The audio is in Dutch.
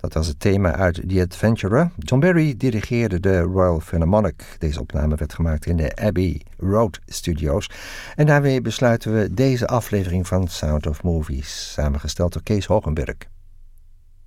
Dat was het thema uit The Adventurer. John Barry dirigeerde de Royal Philharmonic. Deze opname werd gemaakt in de Abbey Road Studios. En daarmee besluiten we deze aflevering van Sound of Movies, samengesteld door Kees Hogenberg.